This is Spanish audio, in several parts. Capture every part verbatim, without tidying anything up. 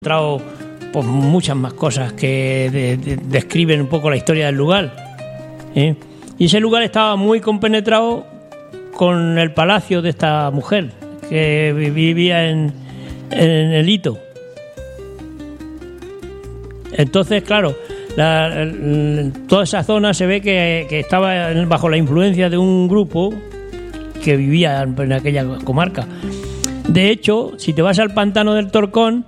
encontrado pues, muchas más cosas que de, de, describen un poco la historia del lugar, ¿eh? Y ese lugar estaba muy compenetrado con el palacio de esta mujer que vivía en, en el Hito. Entonces, claro, la, la, toda esa zona se ve que, que estaba bajo la influencia de un grupo que vivía en aquella comarca. De hecho, si te vas al pantano del Torcón,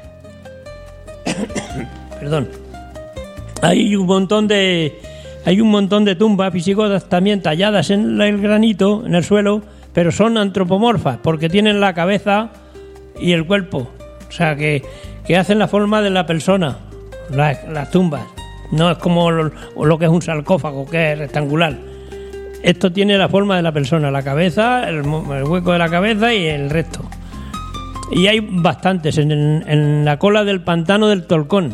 perdón, hay un montón de hay un montón de tumbas visigodas también talladas en el granito, en el suelo, pero son antropomorfas porque tienen la cabeza y el cuerpo, o sea que, que hacen la forma de la persona, las, las tumbas. No es como lo, lo que es un sarcófago, que es rectangular. Esto tiene la forma de la persona, la cabeza, el, el hueco de la cabeza y el resto. Y hay bastantes en, en la cola del pantano del Torcón.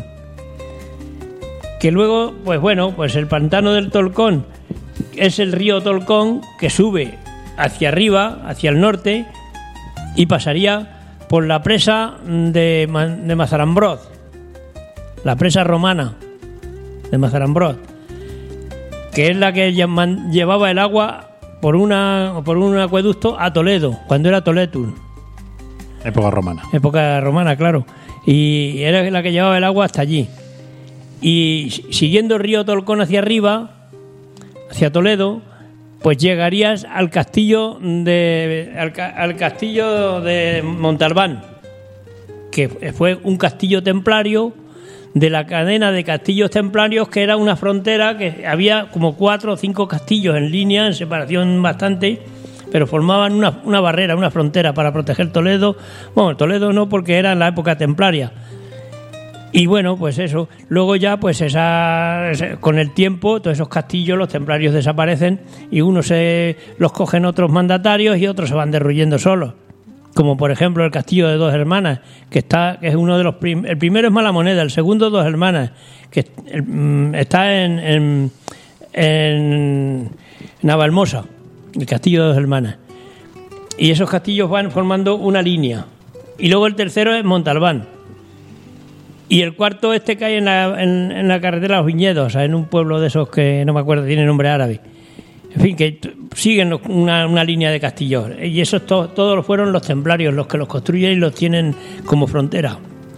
Que luego, pues bueno, pues el pantano del Torcón es el río Torcón que sube hacia arriba, hacia el norte, y pasaría por la presa de, de Mazarambroz, la presa romana de Mazarambroz, que es la que llevaba el agua por una por un acueducto a Toledo, cuando era Toletum. Época romana. Época romana, claro. Y era la que llevaba el agua hasta allí. Y siguiendo el río Torcón hacia arriba, hacia Toledo, pues llegarías al castillo de al, al castillo de Montalbán, que fue un castillo templario de la cadena de castillos templarios, que era una frontera que había como cuatro o cinco castillos en línea, en separación bastante, pero formaban una, una barrera, una frontera para proteger Toledo. Bueno, Toledo no, porque era en la época templaria. Y bueno, pues eso. Luego ya, pues esa, con el tiempo, todos esos castillos, los templarios desaparecen y unos se los cogen otros mandatarios y otros se van derruyendo solos. Como por ejemplo el castillo de Dos Hermanas, que está que es uno de los prim- el primero es Malamoneda, el segundo Dos Hermanas, que el, está en, en, en Navalmosa, el castillo de Dos Hermanas. Y esos castillos van formando una línea. Y luego el tercero es Montalbán. Y el cuarto este que hay en la, en, en la carretera de los Viñedos, o sea, en un pueblo de esos que no me acuerdo, tiene nombre árabe. En fin, que siguen una, una línea de castillos. Y esos to, todos fueron los templarios los que los construyen y los tienen como frontera.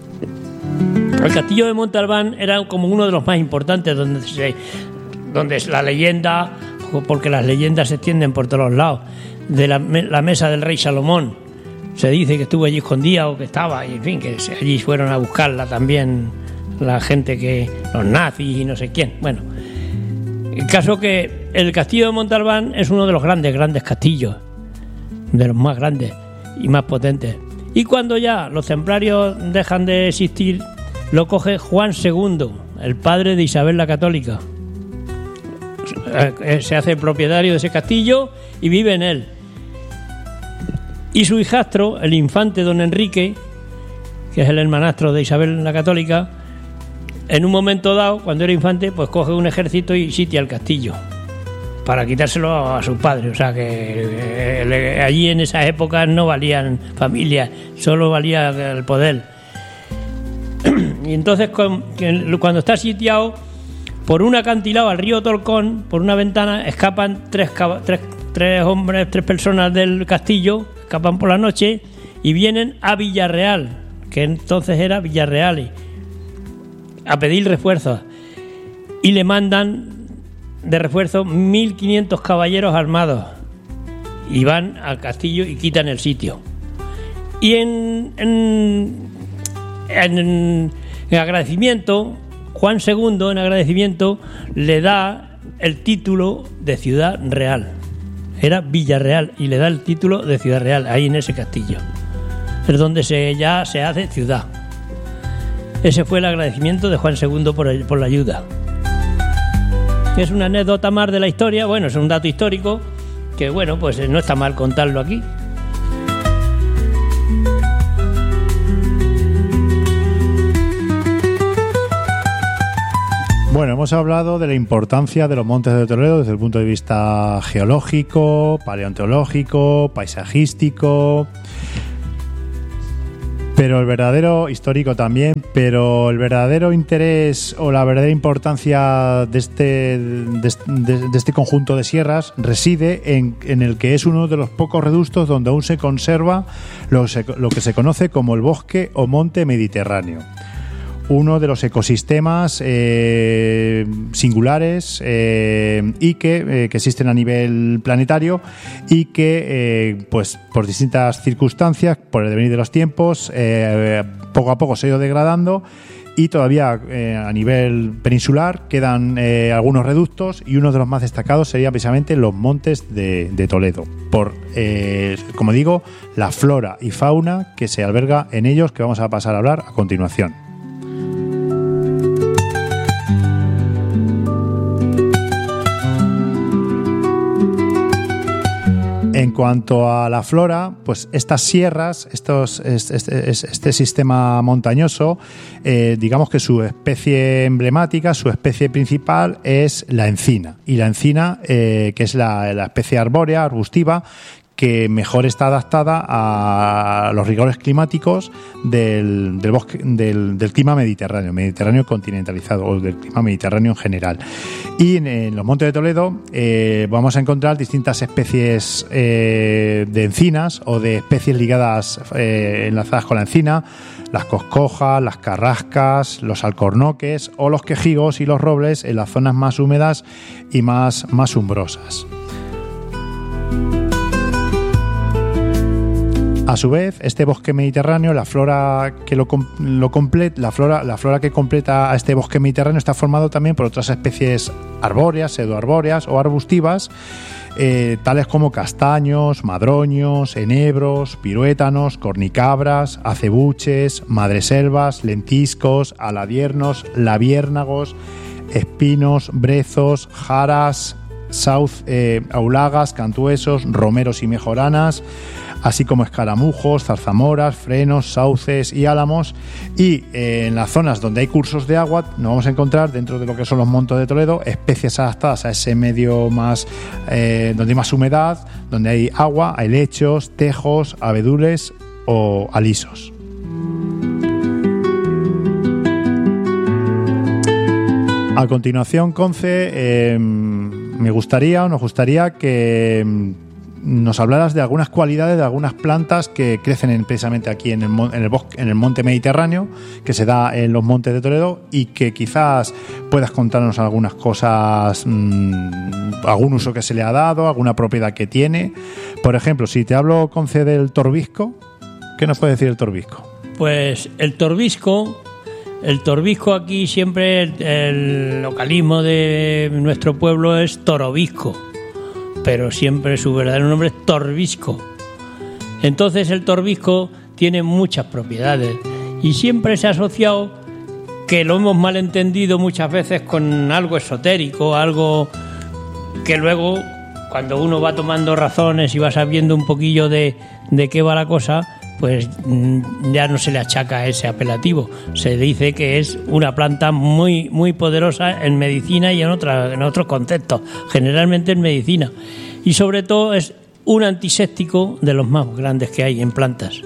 El castillo de Montalbán era como uno de los más importantes, donde se, donde es la leyenda, porque las leyendas se extienden por todos lados, de la, la mesa del rey Salomón. Se dice que estuvo allí escondida o que estaba, y en fin, que allí fueron a buscarla también la gente, que los nazis y no sé quién. Bueno, el caso que el castillo de Montalbán es uno de los grandes, grandes castillos, de los más grandes y más potentes. Y cuando ya los templarios dejan de existir, lo coge Juan segundo, el padre de Isabel la Católica. Se hace propietario de ese castillo y vive en él. Y su hijastro, el infante don Enrique, que es el hermanastro de Isabel la Católica, en un momento dado, cuando era infante, pues coge un ejército y sitia el castillo para quitárselo a sus padres. O sea que eh, allí en esas épocas no valían familias, solo valía el poder. Y entonces con, cuando está sitiado, por un acantilado al río Torcón, por una ventana, escapan tres, tres, tres hombres, tres personas del castillo, escapan por la noche y vienen a Villarreal, que entonces era Villarreal, a pedir refuerzos, y le mandan de refuerzo mil quinientos caballeros armados y van al castillo y quitan el sitio. Y en, en, en, en agradecimiento, Juan segundo, en agradecimiento, le da el título de ciudad real. Era Villarreal y le da el título de ciudad real ahí en ese castillo. Es donde se, ya se hace ciudad. Ese fue el agradecimiento de Juan segundo por, el, por la ayuda. Es una anécdota más de la historia. Bueno, es un dato histórico que, bueno, pues no está mal contarlo aquí. Bueno, hemos hablado de la importancia de los Montes de Toledo desde el punto de vista geológico, paleontológico, paisajístico. Pero el verdadero, histórico también, pero el verdadero interés o la verdadera importancia de este, de, de, de este conjunto de sierras reside en, en el que es uno de los pocos reductos donde aún se conserva lo, se, lo que se conoce como el bosque o monte mediterráneo. Uno de los ecosistemas eh, singulares eh, y que, eh, que existen a nivel planetario y que, eh, pues, por distintas circunstancias, por el devenir de los tiempos, eh, poco a poco se ha ido degradando y todavía eh, a nivel peninsular quedan eh, algunos reductos y uno de los más destacados sería precisamente los montes de, de Toledo, por, eh, como digo, la flora y fauna que se alberga en ellos, que vamos a pasar a hablar a continuación. En cuanto a la flora, pues estas sierras, estos, este, este, este sistema montañoso, eh, digamos que su especie emblemática, su especie principal es la encina. Y la encina, eh, que es la, la especie arbórea, arbustiva, que mejor está adaptada a los rigores climáticos del, del, bosque, del, del clima mediterráneo, mediterráneo continentalizado o del clima mediterráneo en general. Y en, en los Montes de Toledo eh, vamos a encontrar distintas especies eh, de encinas o de especies ligadas, eh, enlazadas con la encina, las coscojas, las carrascas, los alcornoques o los quejigos y los robles en las zonas más húmedas y más, más umbrosas. A su vez, este bosque mediterráneo, la flora que lo, lo completa, la flora, la flora que completa a este bosque mediterráneo está formado también por otras especies arbóreas, pseudoarbóreas o arbustivas, eh, tales como castaños, madroños, enebros, piruétanos, cornicabras, acebuches, madreselvas, lentiscos, aladiernos, labiérnagos, espinos, brezos, jaras, sauce, eh, aulagas, cantuesos, romeros y mejoranas, así como escaramujos, zarzamoras, frenos, sauces y álamos. Y eh, en las zonas donde hay cursos de agua nos vamos a encontrar, dentro de lo que son los Montes de Toledo, especies adaptadas a ese medio más eh, donde hay más humedad, donde hay agua, hay lechos, tejos, abedules o alisos. A continuación, Conce, eh, me gustaría o nos gustaría que nos hablaras de algunas cualidades de algunas plantas que crecen en, precisamente aquí en el, en el bosque, en el monte mediterráneo, que se da en los Montes de Toledo, y que quizás puedas contarnos algunas cosas, mmm, algún uso que se le ha dado, alguna propiedad que tiene. Por ejemplo, si te hablo, Conce, del torbisco, ¿qué nos puede decir el torbisco? Pues el torbisco, el torbisco aquí siempre, el, el localismo de nuestro pueblo es torobisco, pero siempre su verdadero nombre es torbisco. Entonces el torbisco tiene muchas propiedades y siempre se ha asociado, que lo hemos malentendido muchas veces, con algo esotérico, algo que luego, cuando uno va tomando razones y va sabiendo un poquillo de, de qué va la cosa, pues ya no se le achaca ese apelativo. Se dice que es una planta muy muy poderosa en medicina y en, otra, en otros contextos, generalmente en medicina. Y sobre todo es un antiséptico de los más grandes que hay en plantas.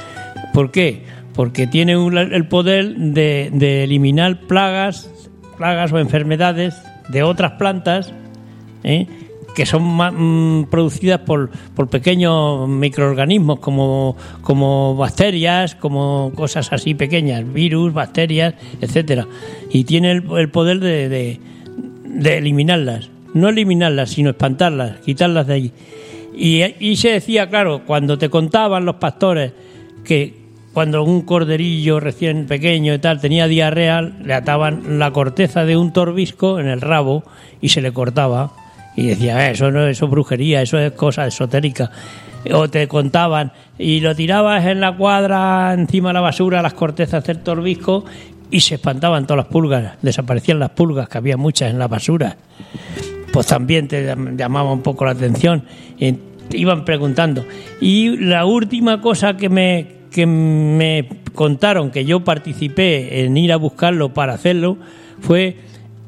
¿Por qué? Porque tiene un, el poder de, de eliminar plagas, plagas o enfermedades de otras plantas, ¿eh? que son ma- mmm, producidas por, por pequeños microorganismos como, como bacterias, como cosas así pequeñas, virus, bacterias, etcétera. Y tiene el, el poder de, de, de eliminarlas. No eliminarlas, sino espantarlas, quitarlas de allí. Y, y se decía, claro, cuando te contaban los pastores que cuando un corderillo recién pequeño y tal tenía diarrea, le ataban la corteza de un torbisco en el rabo y se le cortaba. Y decía, eh, eso no eso es brujería, eso es cosa esotérica. O te contaban, y lo tirabas en la cuadra, encima de la basura, las cortezas del torbisco, y se espantaban todas las pulgas, desaparecían las pulgas, que había muchas en la basura. Pues también te llamaba un poco la atención, y te iban preguntando. Y la última cosa que me, que me contaron, que yo participé en ir a buscarlo para hacerlo, fue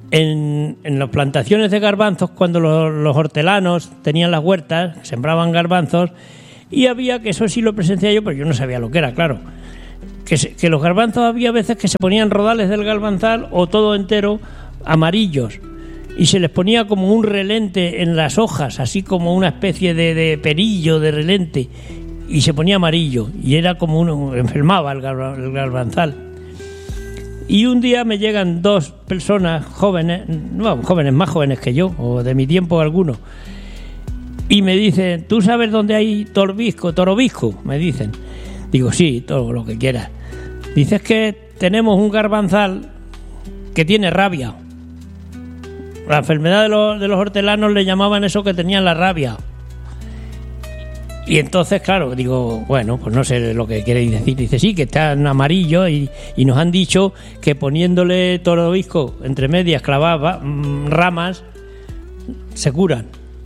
En, en las plantaciones de garbanzos, cuando los, los hortelanos tenían las huertas, sembraban garbanzos, y había, que eso sí lo presencié yo, pero yo no sabía lo que era, claro, que, se, que los garbanzos había veces que se ponían rodales del garbanzal o todo entero amarillos y se les ponía como un relente en las hojas, así como una especie de, de perillo de relente, y se ponía amarillo y era como uno enfermaba el, gar, el garbanzal. Y un día me llegan dos personas jóvenes, no, jóvenes más jóvenes que yo, o de mi tiempo algunos, y me dicen, ¿tú sabes dónde hay torbisco, torobisco? Me dicen. Digo, sí, todo lo que quieras. Dices que tenemos un garbanzal que tiene rabia. La enfermedad de los, de los hortelanos le llamaban eso, que tenían la rabia. Y entonces, claro, digo, bueno, pues no sé lo que queréis decir. Dice, sí, que está en amarillo y, y nos han dicho que poniéndole torobisco entre medias, clavadas, ramas, se curan.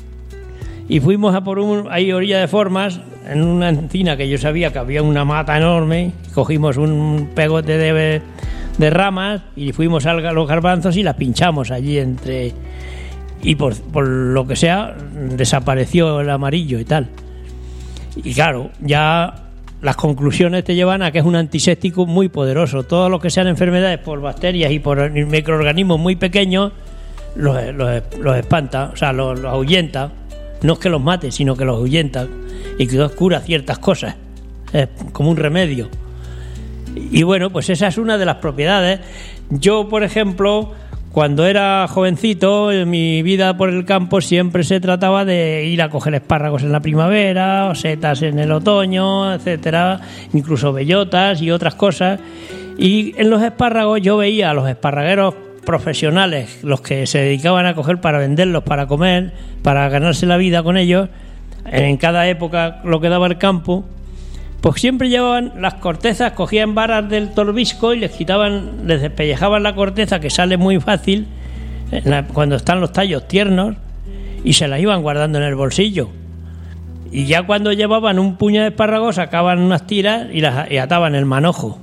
Y fuimos a por un, ahí orilla de Formas, en una encina que yo sabía que había una mata enorme, cogimos un pegote de, de ramas y fuimos a los garbanzos y las pinchamos allí entre... Y por, por lo que sea, desapareció el amarillo y tal. Y claro, ya las conclusiones te llevan a que es un antiséptico muy poderoso. Todo lo que sean enfermedades por bacterias y por microorganismos muy pequeños, los, los, los espanta, o sea, los, los ahuyenta. No es que los mate, sino que los ahuyenta y que cura ciertas cosas. Es como un remedio. Y bueno, pues esa es una de las propiedades. Yo, por ejemplo, cuando era jovencito, en mi vida por el campo siempre se trataba de ir a coger espárragos en la primavera, o setas en el otoño, etcétera, incluso bellotas y otras cosas. Y en los espárragos yo veía a los esparragueros profesionales, los que se dedicaban a coger para venderlos, para comer, para ganarse la vida con ellos, en cada época lo que daba el campo, pues siempre llevaban las cortezas, cogían varas del torbisco y les quitaban, les despellejaban la corteza, que sale muy fácil cuando están los tallos tiernos, y se las iban guardando en el bolsillo. Y ya cuando llevaban un puño de espárragos sacaban unas tiras y las y ataban el manojo.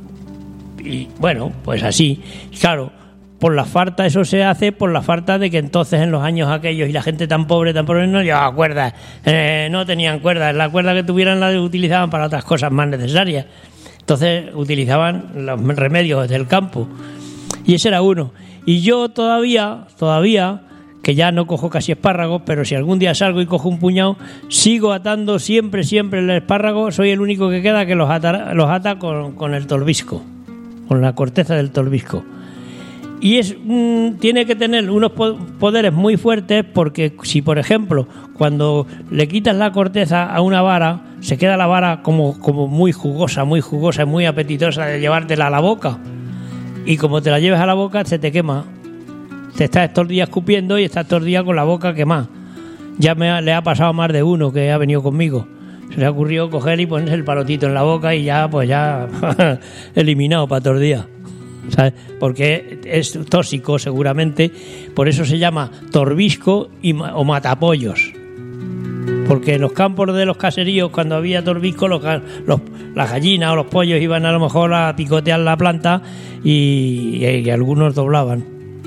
Y bueno, pues así. Y claro, por la falta, eso se hace por la falta de que entonces en los años aquellos y la gente tan pobre, tan pobre no llevaba cuerdas, eh, no tenían cuerdas, la cuerda que tuvieran la utilizaban para otras cosas más necesarias. Entonces utilizaban los remedios del campo y ese era uno. Y yo todavía, todavía, que ya no cojo casi espárragos, pero si algún día salgo y cojo un puñado, sigo atando siempre, siempre el espárrago. Soy el único que queda que los ata, los ata con, con el torbisco, con la corteza del torbisco. Y es mm, tiene que tener unos poderes muy fuertes, porque si, por ejemplo, cuando le quitas la corteza a una vara, se queda la vara como, como muy jugosa, muy jugosa, muy apetitosa de llevártela a la boca. Y como te la lleves a la boca, se te quema. Te estás estos días escupiendo y estás estos días con la boca quemada. Ya me ha, le ha pasado a más de uno que ha venido conmigo. Se le ha ocurrido coger y ponerse el palotito en la boca y ya, pues ya, eliminado para todos los días. ¿Sabes? Porque es tóxico seguramente, por eso se llama torbisco y, o matapollos, porque en los campos de los caseríos, cuando había torbisco, los, los, las gallinas o los pollos iban a lo mejor a picotear la planta y, y, y algunos doblaban.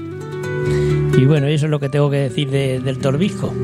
Y bueno, eso es lo que tengo que decir de, del torbisco.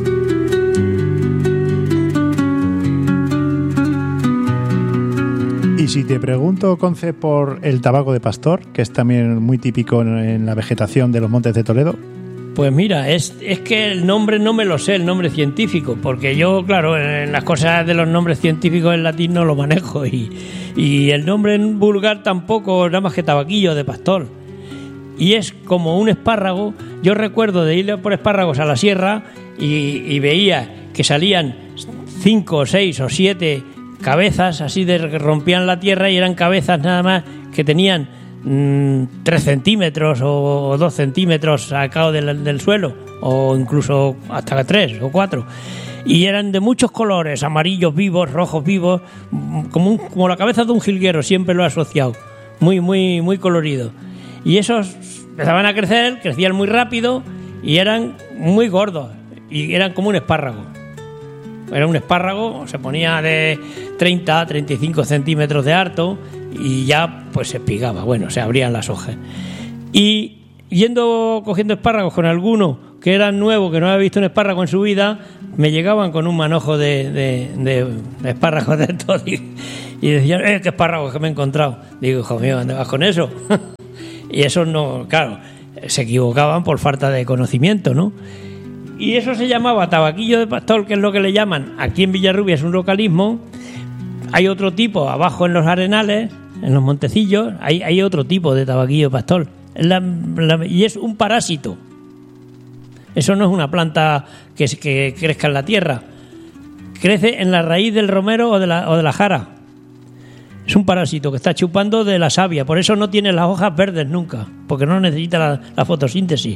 Y si te pregunto, Conce, por el tabaco de pastor, que es también muy típico en, en la vegetación de los montes de Toledo. Pues mira, es, es que el nombre no me lo sé, el nombre científico, porque yo, claro, en las cosas de los nombres científicos en latín no lo manejo, y, y el nombre en vulgar tampoco, nada más que tabaquillo de pastor. Y es como un espárrago. Yo recuerdo de ir por espárragos a la sierra y, y veía que salían cinco o seis o siete cabezas así de que rompían la tierra, y eran cabezas nada más que tenían mmm, tres centímetros o dos centímetros sacados del, del suelo, o incluso hasta tres o cuatro, y eran de muchos colores, amarillos vivos, rojos vivos, como, un, como la cabeza de un jilguero, siempre lo he asociado, muy muy muy colorido. Y esos empezaban a crecer, crecían muy rápido y eran muy gordos y eran como un espárrago. Era un espárrago, se ponía de treinta a treinta y cinco centímetros de alto y ya pues se espigaba, bueno, se abrían las hojas. Y yendo cogiendo espárragos con alguno que eran nuevos, que no había visto un espárrago en su vida, me llegaban con un manojo de, de, de, de espárragos de todo. Y, Y decían, eh, qué espárragos que me he encontrado. Digo, hijo mío, ¿dónde vas con eso? Y eso no, claro, se equivocaban por falta de conocimiento, ¿no? Y eso se llamaba tabaquillo de pastor, que es lo que le llaman. Aquí en Villarrubia es un localismo. Hay otro tipo abajo en los arenales, en los montecillos, hay, hay otro tipo de tabaquillo de pastor. La, la, y es un parásito. Eso no es una planta que, que crezca en la tierra. Crece en la raíz del romero o de la, o de la jara. Es un parásito que está chupando de la savia. Por eso no tiene las hojas verdes nunca, porque no necesita la, la fotosíntesis.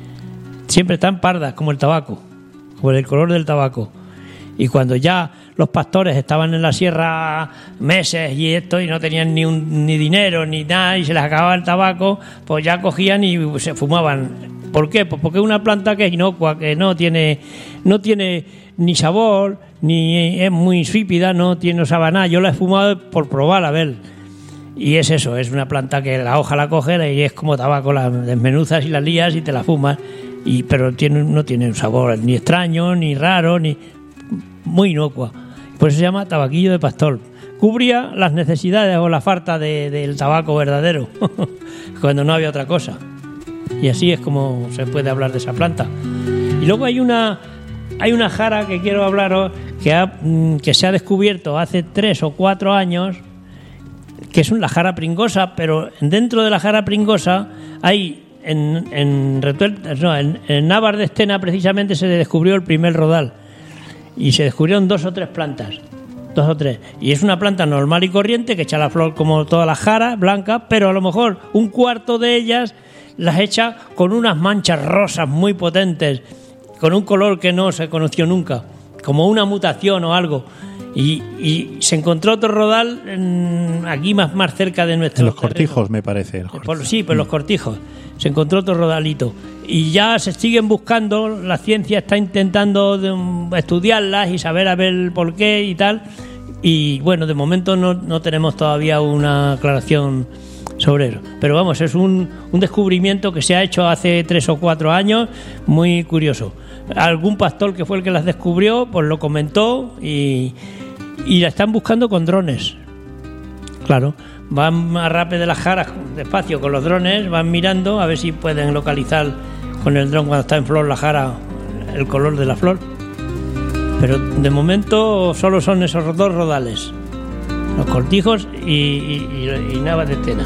Siempre están pardas, como el tabaco, como el color del tabaco. Y cuando ya los pastores estaban en la sierra meses y esto, y no tenían ni un, ni dinero ni nada, y se les acababa el tabaco, pues ya cogían y se fumaban. ¿Por qué? Pues porque es una planta que es inocua, que no tiene, no tiene ni sabor, ni es muy insípida, no tiene, no sabe nada. Yo la he fumado por probar, a ver. Y es eso, es una planta que la hoja la coges y es como tabaco, la desmenuzas y la lías y te la fumas. Y, pero tiene, no tiene un sabor ni extraño, ni raro, ni muy inocua. Por eso se llama tabaquillo de pastor. Cubría las necesidades o la falta de, del tabaco verdadero, cuando no había otra cosa. Y así es como se puede hablar de esa planta. Y luego hay una hay una jara que quiero hablaros que, ha, que se ha descubierto hace tres o cuatro años, que es la jara pringosa, pero dentro de la jara pringosa hay en en, no, en, en Návar de Estena precisamente se descubrió el primer rodal y se descubrieron dos o tres plantas, dos o tres, y es una planta normal y corriente que echa la flor como todas las jaras, blanca, pero a lo mejor un cuarto de ellas las echa con unas manchas rosas muy potentes, con un color que no se conoció nunca, como una mutación o algo. Y, y se encontró otro rodal en, aquí más, más cerca de nuestro. En los cortijos, terreno. Me parece. El por, sí, por mm. los cortijos. Se encontró otro rodalito. Y ya se siguen buscando, la ciencia está intentando de, estudiarlas y saber a ver por qué y tal. Y bueno, de momento no, no tenemos todavía una aclaración sobre eso. Pero vamos, es un, un descubrimiento que se ha hecho hace tres o cuatro años, muy curioso. Algún pastor que fue el que las descubrió, pues lo comentó y, y la están buscando con drones. Claro, van a rape de las jaras despacio con los drones, van mirando a ver si pueden localizar con el dron cuando está en flor la jara el color de la flor. Pero de momento solo son esos dos rodales, los cortijos y, y, y, y Návar de Estena.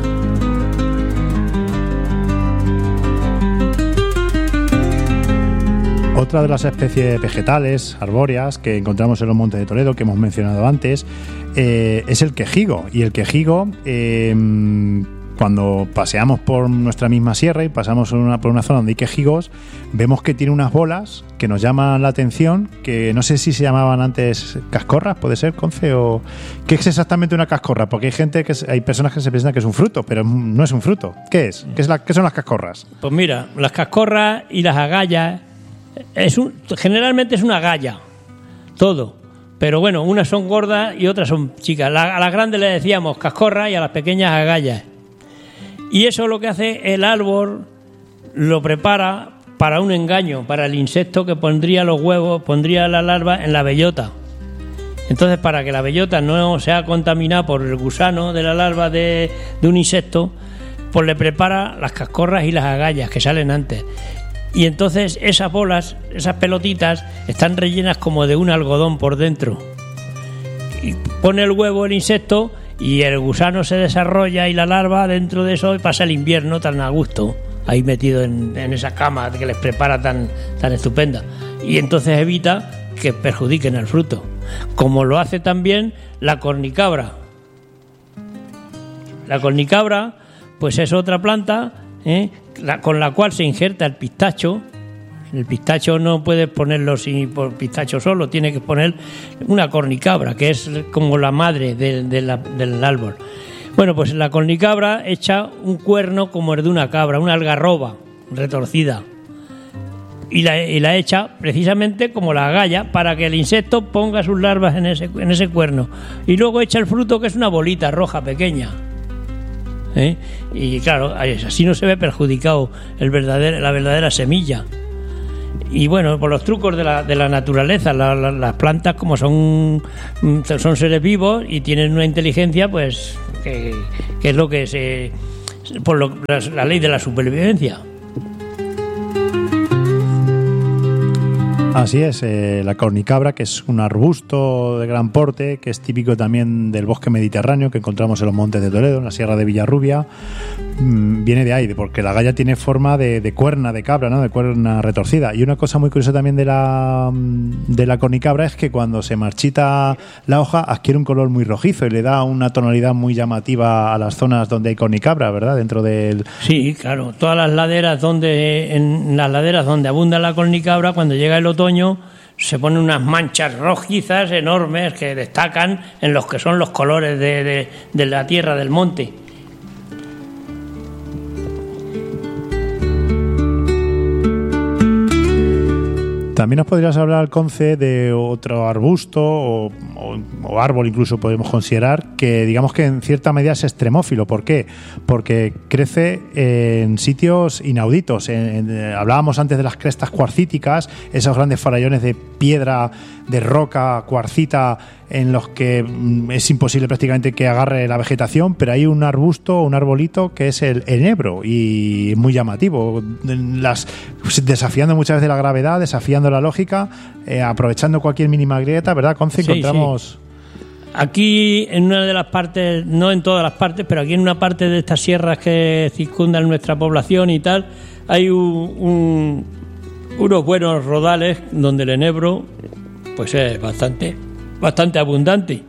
Otra de las especies vegetales, arbóreas, que encontramos en los montes de Toledo, que hemos mencionado antes, eh, es el quejigo. Y el quejigo, eh, cuando paseamos por nuestra misma sierra y pasamos por una, por una zona donde hay quejigos, vemos que tiene unas bolas que nos llaman la atención, que no sé si se llamaban antes cascorras, puede ser, Conce, o ¿qué es exactamente una cascorra? Porque hay gente que hay personas que se piensan que es un fruto, pero no es un fruto. ¿Qué es? ¿Qué es la, qué son las cascorras? Pues mira, las cascorras y las agallas es un, generalmente es una agalla, todo. Pero bueno, unas son gordas y otras son chicas. La, a las grandes le decíamos cascorra y a las pequeñas agallas. Y eso lo que hace el árbol, lo prepara para un engaño, para el insecto que pondría los huevos, pondría la larva en la bellota. Entonces, para que la bellota no sea contaminada por el gusano de la larva de, de un insecto, pues le prepara las cascorras y las agallas que salen antes. Y entonces esas bolas, esas pelotitas, están rellenas como de un algodón por dentro. Y pone el huevo el insecto y el gusano se desarrolla y la larva dentro de eso y pasa el invierno tan a gusto, ahí metido en, en esa cama que les prepara tan, tan estupenda. Y entonces evita que perjudiquen al fruto. Como lo hace también la cornicabra. La cornicabra, pues es otra planta, ¿eh? La, con la cual se injerta el pistacho. El pistacho no puedes ponerlo sin por pistacho solo, tiene que poner una cornicabra, que es como la madre de, de la, del árbol. Bueno, pues la cornicabra echa un cuerno como el de una cabra, una algarroba retorcida, y la, y la echa precisamente como la agalla para que el insecto ponga sus larvas en ese, en ese cuerno, y luego echa el fruto, que es una bolita roja pequeña. ¿Eh? Y claro, así no se ve perjudicado el verdadero, la verdadera semilla. y bueno, por los trucos de la, de la naturaleza, la, la, las plantas como son, son seres vivos y tienen una inteligencia, pues que, que es lo que se... por lo, la, la ley de la supervivencia. Así es, eh, la cornicabra, que es un arbusto de gran porte, que es típico también del bosque mediterráneo que encontramos en los montes de Toledo, en la Sierra de Villarrubia, mmm, viene de ahí, porque la gaya tiene forma de, de cuerna de cabra, ¿no? De cuerna retorcida. Y una cosa muy curiosa también de la, de la cornicabra es que cuando se marchita la hoja adquiere un color muy rojizo y le da una tonalidad muy llamativa a las zonas donde hay cornicabra, ¿verdad? Dentro del... Sí, claro, todas las laderas donde, en las laderas donde abunda la cornicabra, cuando llega el otoño se ponen unas manchas rojizas enormes que destacan en los que son los colores de, de, de la tierra del monte. También nos podrías hablar, Conce, de otro arbusto o, o, o árbol, incluso podemos considerar, que digamos que en cierta medida es extremófilo. ¿Por qué? Porque crece en sitios inauditos. En, en, hablábamos antes de las crestas cuarcíticas, esos grandes farallones de piedra, de roca, cuarcita, en los que es imposible prácticamente que agarre la vegetación, pero hay un arbusto, un arbolito que es el enebro y muy llamativo, las, desafiando muchas veces la gravedad, desafiando la lógica, eh, aprovechando cualquier mínima grieta, ¿verdad, Conce? Sí, encontramos... Sí. Aquí en una de las partes, no en todas las partes, pero aquí en una parte de estas sierras que circundan nuestra población y tal, hay un, un, unos buenos rodales donde el enebro pues es bastante... bastante abundante,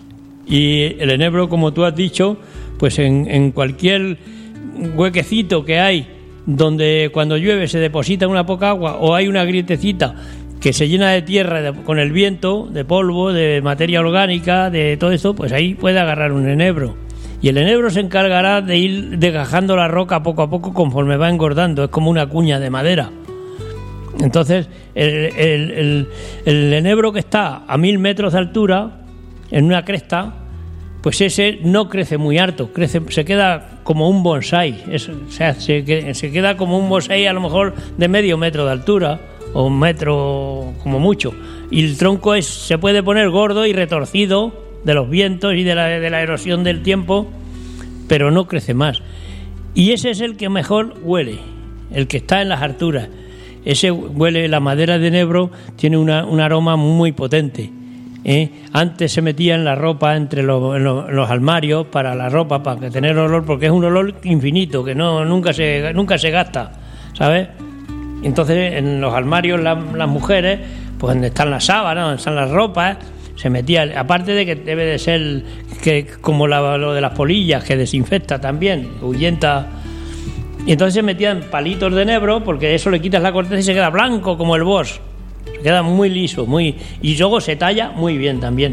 y el enebro, como tú has dicho, pues en, en cualquier huequecito que hay donde cuando llueve se deposita una poca agua o hay una grietecita que se llena de tierra de, con el viento, de polvo, de materia orgánica, de todo esto, pues ahí puede agarrar un enebro, y el enebro se encargará de ir desgajando la roca poco a poco conforme va engordando, es como una cuña de madera. Entonces, el, el, el, el enebro que está a mil metros de altura, en una cresta, pues ese no crece muy alto, crece, se queda como un bonsái, es, o sea, se, se queda como un bonsái a lo mejor de medio metro de altura, o un metro como mucho, y el tronco es, se puede poner gordo y retorcido de los vientos y de la, de la erosión del tiempo, pero no crece más. Y ese es el que mejor huele, el que está en las alturas. Ese huele, la madera de enebro tiene una, un aroma muy potente, ¿eh? Antes se metía en la ropa, entre los, en los, en los armarios, para la ropa, para tener olor, porque es un olor infinito, que no nunca se nunca se gasta, ¿sabes? Entonces en los armarios la, las mujeres, pues donde están las sábanas, donde están las ropas, se metía, aparte de que debe de ser que como la, lo de las polillas, que desinfecta también, ahuyenta. Y entonces se metían palitos de enebro, porque eso le quitas la corteza y se queda blanco como el bosque. Se queda muy liso, muy y luego se talla muy bien también.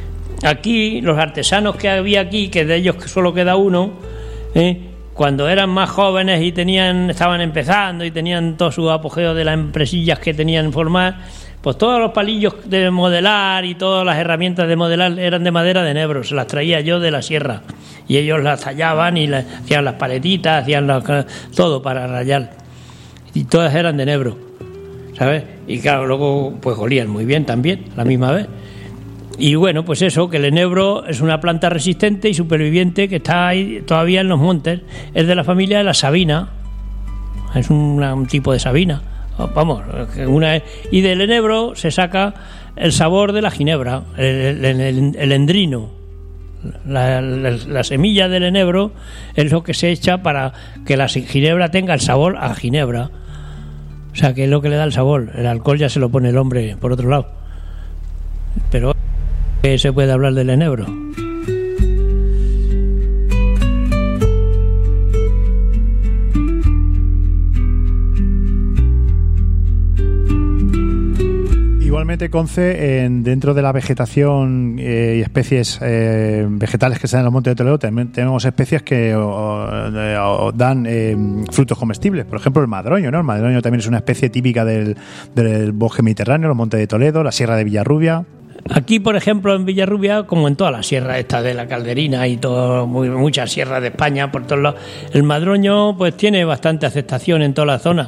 Aquí, los artesanos que había aquí, que de ellos solo queda uno, ¿eh? Cuando eran más jóvenes y tenían estaban empezando y tenían todo su apogeo de las empresillas que tenían formar, pues todos los palillos de modelar y todas las herramientas de modelar eran de madera de enebro, se las traía yo de la sierra. Y ellos las tallaban y las, hacían las paletitas, hacían las, todo para rayar. Y todas eran de enebro, ¿sabes? Y claro, luego pues olían muy bien también, a la misma vez. Y bueno, pues eso, que el enebro es una planta resistente y superviviente que está ahí todavía en los montes. Es de la familia de la sabina. Es un, un tipo de sabina. Vamos, una y del enebro se saca el sabor de la ginebra, el, el, el, el endrino. La, la, la semilla del enebro es lo que se echa para que la ginebra tenga el sabor a ginebra. O sea, que es lo que le da el sabor. El alcohol ya se lo pone el hombre por otro lado. Pero ¿qué se puede hablar del enebro? Igualmente, Conce, en, dentro de la vegetación eh, y especies eh, vegetales que están en los montes de Toledo, también tenemos especies que o, o, dan eh, frutos comestibles. Por ejemplo, el madroño, ¿no? El madroño también es una especie típica del, del bosque mediterráneo, los montes de Toledo, la Sierra de Villarrubia. Aquí, por ejemplo, en Villarrubia, como en toda la sierra esta de la Calderina y todo, muy, muchas sierras de España, por todos lados, el madroño pues tiene bastante aceptación en toda la zona.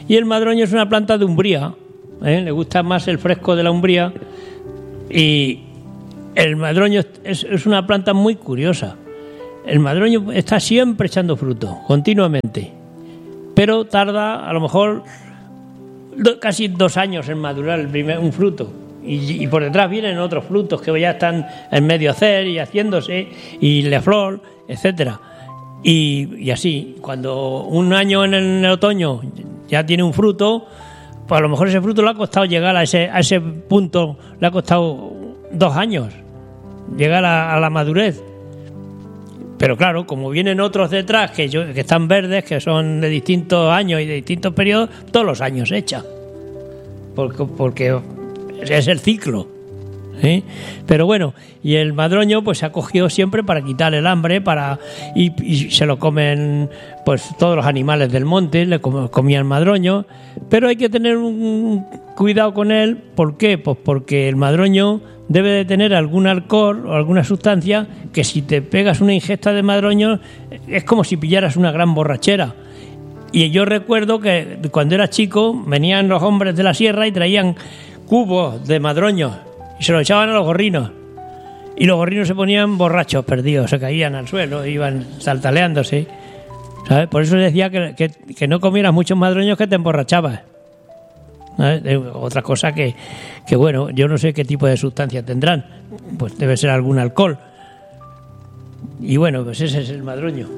Y el madroño es una planta de umbría, ¿eh? Le gusta más el fresco de la umbría. Y el madroño es, es una planta muy curiosa. El madroño está siempre echando fruto, continuamente. Pero tarda a lo mejor do, casi dos años en madurar el primer, un fruto. Y, y por detrás vienen otros frutos que ya están en medio hacer y haciéndose, y la flor, etcétera. Y, y así, cuando un año en el, en el otoño ya tiene un fruto, pues a lo mejor ese fruto le ha costado llegar a ese, a ese punto, le ha costado dos años llegar a, a la madurez. Pero claro, como vienen otros detrás que, yo, que están verdes, que son de distintos años y de distintos periodos, todos los años echa. Porque, porque es el ciclo. ¿Sí? Pero bueno, y el madroño pues se ha cogido siempre para quitar el hambre, para y, y se lo comen pues todos los animales del monte, le comían madroño, pero hay que tener un cuidado con él. ¿Por qué? Pues porque el madroño debe de tener algún alcohol o alguna sustancia que si te pegas una ingesta de madroño es como si pillaras una gran borrachera. Y yo recuerdo que cuando era chico venían los hombres de la sierra y traían cubos de madroño y se lo echaban a los gorrinos. Y los gorrinos se ponían borrachos, perdidos, se caían al suelo, iban saltaleándose. ¿Sabes? Por eso decía que, que, que no comieras muchos madroños, que te emborrachabas. ¿Sabes? Otra cosa que, que, bueno, yo no sé qué tipo de sustancia tendrán. Pues debe ser algún alcohol. Y bueno, pues ese es el madroño.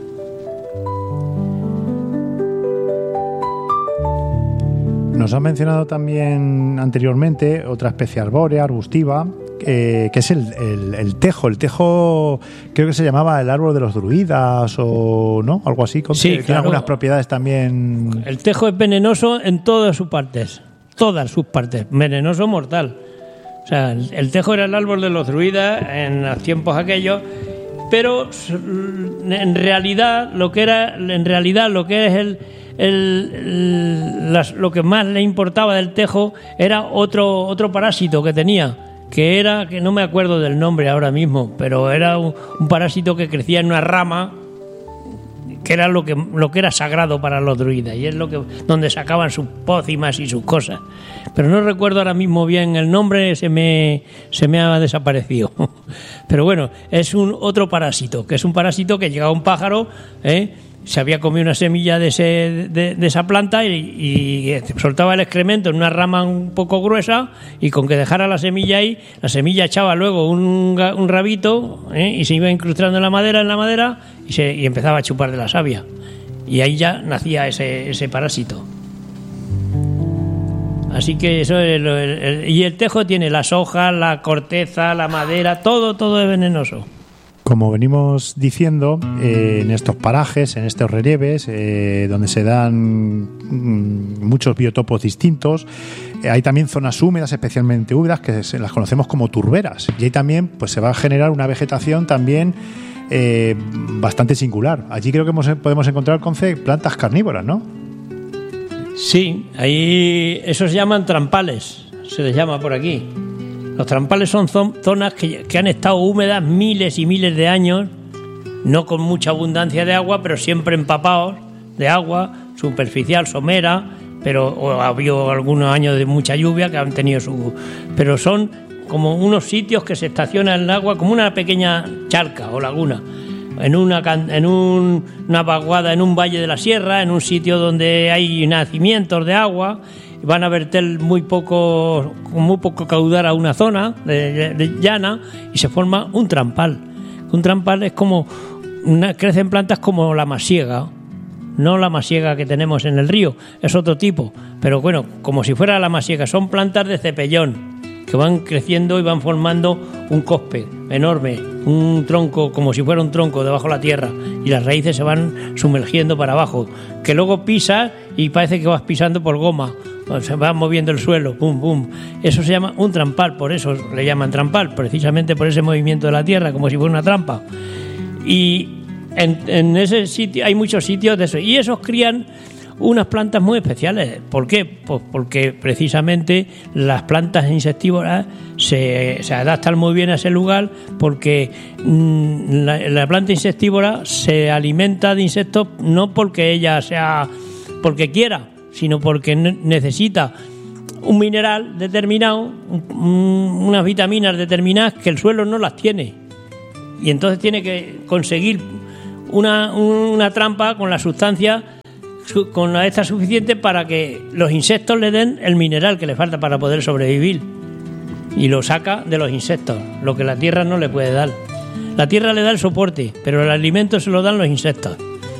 Nos ha mencionado también anteriormente otra especie arbórea, arbustiva, eh, que es el, el, el tejo. El tejo creo que se llamaba el árbol de los druidas o no, algo así. Con sí, que, claro. Tiene algunas propiedades también. El tejo es venenoso en todas sus partes, todas sus partes, venenoso mortal. O sea, el, el tejo era el árbol de los druidas en los tiempos aquellos, pero en realidad lo que era, en realidad lo que es el El, el, las, lo que más le importaba del tejo era otro otro parásito que tenía, que era, que no me acuerdo del nombre ahora mismo, pero era un, un parásito que crecía en una rama, que era lo que lo que era sagrado para los druidas, y es lo que donde sacaban sus pócimas y sus cosas. Pero no recuerdo ahora mismo bien el nombre, se me se me ha desaparecido. Pero bueno, es un otro parásito, que es un parásito que llegaba un pájaro, ¿eh? Se había comido una semilla de, ese, de, de esa planta y, y soltaba el excremento en una rama un poco gruesa, y con que dejara la semilla ahí, la semilla echaba luego un, un rabito, ¿eh? Y se iba incrustando en la madera, en la madera y, se, y empezaba a chupar de la savia. Y ahí ya nacía ese, ese parásito. Así que eso es lo, el, el, y el tejo tiene las hojas, la corteza, la madera, todo, todo es venenoso. Como venimos diciendo, eh, en estos parajes, en estos relieves, eh, donde se dan mm, muchos biotopos distintos, eh, hay también zonas húmedas, especialmente húmedas, que se las conocemos como turberas. Y ahí también pues, se va a generar una vegetación también eh, bastante singular. Allí creo que hemos, podemos encontrar, Conce, plantas carnívoras, ¿no? Sí, ahí esos se llaman trampales, se les llama por aquí. Los trampales son zonas que, que han estado húmedas miles y miles de años, no con mucha abundancia de agua, pero siempre empapados de agua, superficial, somera, pero o ha habido algunos años de mucha lluvia que han tenido su... Pero son como unos sitios que se estaciona el agua como una pequeña charca o laguna, en una, en un, una vaguada, en un valle de la sierra, en un sitio donde hay nacimientos de agua. Van a verter muy poco, con muy poco caudal a una zona de, de llana, y se forma un trampal. Un trampal es como una, crecen plantas como la masiega, no la masiega que tenemos en el río, es otro tipo, pero bueno, como si fuera la masiega, son plantas de cepellón que van creciendo y van formando un cospe enorme, un tronco como si fuera un tronco debajo de la tierra, y las raíces se van sumergiendo para abajo, que luego pisas y parece que vas pisando por goma. Se va moviendo el suelo, pum, pum. Eso se llama un trampal, por eso le llaman trampal, precisamente por ese movimiento de la tierra, como si fuera una trampa. Y en, en ese sitio hay muchos sitios de eso. Y esos crían unas plantas muy especiales. ¿Por qué? Pues porque precisamente las plantas insectívoras se, se adaptan muy bien a ese lugar, porque mmm, la, la planta insectívora se alimenta de insectos no porque ella sea, porque quiera, sino porque necesita un mineral determinado, un, unas vitaminas determinadas que el suelo no las tiene. Y entonces tiene que conseguir una, una trampa con la sustancia, con la esta suficiente para que los insectos le den el mineral que le falta para poder sobrevivir. Y lo saca de los insectos, lo que la tierra no le puede dar. La tierra le da el soporte, pero el alimento se lo dan los insectos.